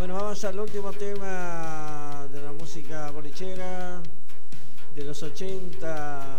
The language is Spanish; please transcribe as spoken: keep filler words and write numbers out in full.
Bueno, vamos al último tema de la música bolichera de los ochenta.